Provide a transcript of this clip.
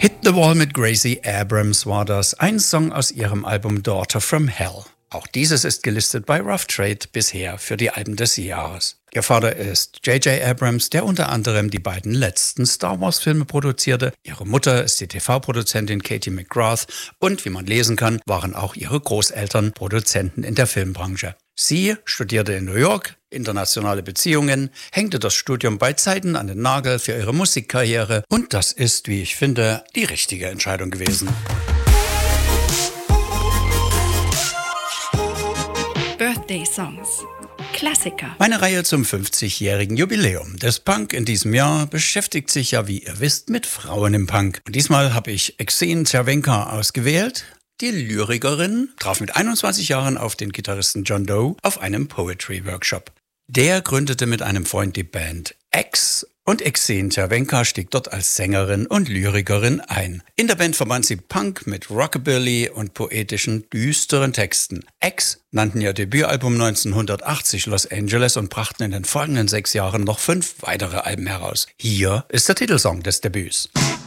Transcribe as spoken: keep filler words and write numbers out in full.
Hit the Wall mit Gracie Abrams war das, ein Song aus ihrem Album Daughter from Hell. Auch dieses ist gelistet bei Rough Trade bisher für die Alben des Jahres. Ihr Vater ist J J Abrams, der unter anderem die beiden letzten Star Wars Filme produzierte. Ihre Mutter ist die T V-Produzentin Katie McGrath und, wie man lesen kann, waren auch ihre Großeltern Produzenten in der Filmbranche. Sie studierte in New York internationale Beziehungen, hängte das Studium bei Zeiten an den Nagel für ihre Musikkarriere und das ist, wie ich finde, die richtige Entscheidung gewesen. Birthday Songs. Klassiker. Meine Reihe zum fünfzigjährigen Jubiläum des Punk in diesem Jahr beschäftigt sich ja, wie ihr wisst, mit Frauen im Punk. Und diesmal habe ich Exene Cervenka ausgewählt. Die Lyrikerin traf mit einundzwanzig Jahren auf den Gitarristen John Doe auf einem Poetry-Workshop. Der gründete mit einem Freund die Band X und Exene Cervenka stieg dort als Sängerin und Lyrikerin ein. In der Band verband sie Punk mit Rockabilly und poetischen, düsteren Texten. X nannten ihr Debütalbum neunzehnhundertachtzig Los Angeles und brachten in den folgenden sechs Jahren noch fünf weitere Alben heraus. Hier ist der Titelsong des Debüts.